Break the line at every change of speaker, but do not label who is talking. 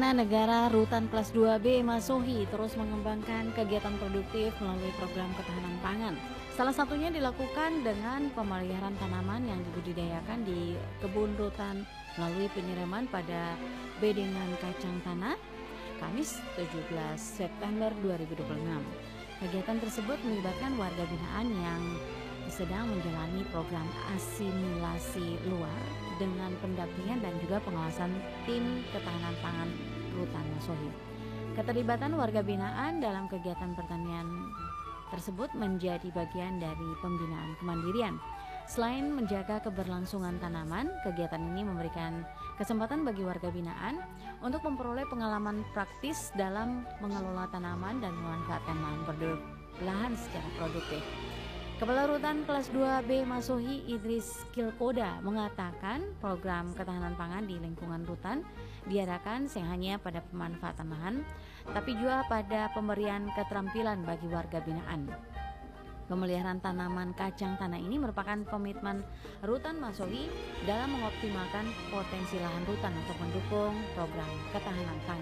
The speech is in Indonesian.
Tahanan Negara Rutan Kelas 2B Masohi terus mengembangkan kegiatan produktif melalui program ketahanan pangan. Salah satunya dilakukan dengan pemeliharaan tanaman yang dibudidayakan di kebun rutan melalui penyiraman pada bedengan kacang tanah Kamis 17 September 2026. Kegiatan tersebut melibatkan warga binaan yang sedang menjalani program asimilasi luar dengan pendampingan dan juga pengawasan tim ketahanan pangan Rutan Masohi. Keterlibatan warga binaan dalam kegiatan pertanian tersebut menjadi bagian dari pembinaan kemandirian. Selain menjaga keberlangsungan tanaman, kegiatan ini memberikan kesempatan bagi warga binaan untuk memperoleh pengalaman praktis dalam mengelola tanaman dan memanfaatkan lahan secara produktif. Kepala Rutan Kelas 2B Masohi Idris Kilkoda mengatakan program ketahanan pangan di lingkungan rutan diarahkan hanya pada pemanfaatan lahan, tapi juga pada pemberian keterampilan bagi warga binaan. Pemeliharaan tanaman kacang tanah ini merupakan komitmen Rutan Masohi dalam mengoptimalkan potensi lahan rutan untuk mendukung program ketahanan pangan.